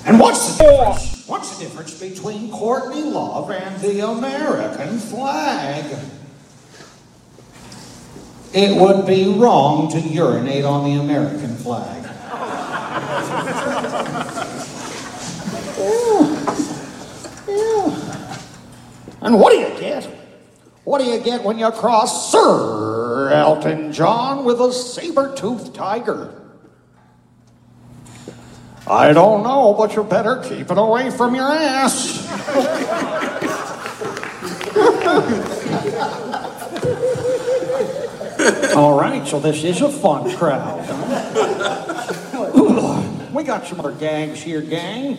And what's the difference between Courtney Love and the American flag? It would be wrong to urinate on the American flag. Yeah. And what do you get? What do you get when you cross Sir Elton John with a saber-toothed tiger? I don't know, but you better keep it away from your ass. All right, so this is a fun crowd. We got some other gags here, gang.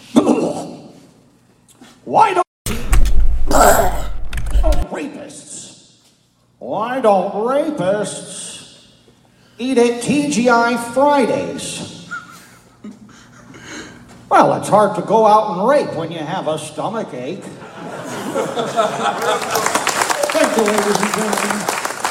Why don't rapists eat at TGI Fridays? Well, it's hard to go out and rape when you have a stomach ache. Thank you, ladies and gentlemen.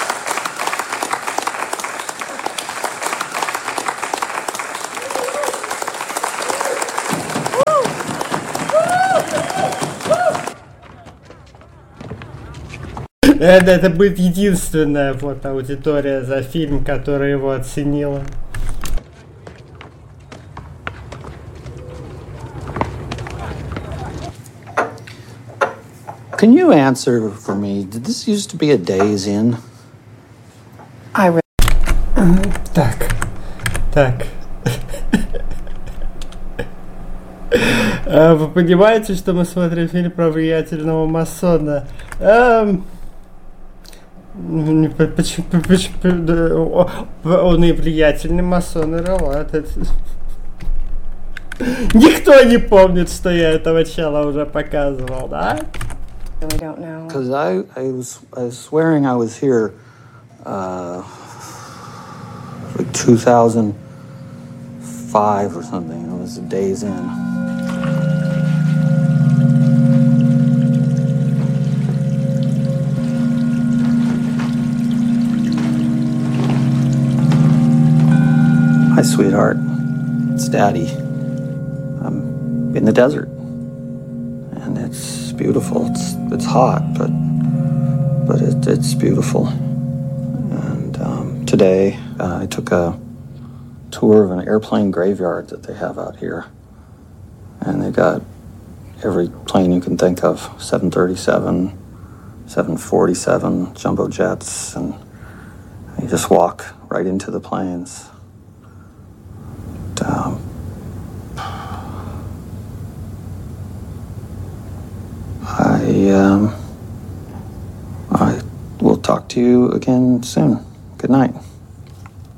Это будет единственная вот аудитория за фильм, которая его оценила. Can you answer for me? Did this used to be a Days Inn? Так. Вы понимаете, что мы смотрим фильм про влиятельного масона? Почему он и влиятельный масон, и работает. Никто не помнит, что я это начало уже показывал, да? Because I was swearing I was here like 2005 or something. It was a Days Inn. Hi, sweetheart. It's Daddy. I'm in the desert, and it's beautiful. It's hot, but it's beautiful. And today I took a tour of an airplane graveyard that they have out here, and they got every plane you can think of: 737, 747, jumbo jets, and you just walk right into the planes. I will talk to you again soon. Good night.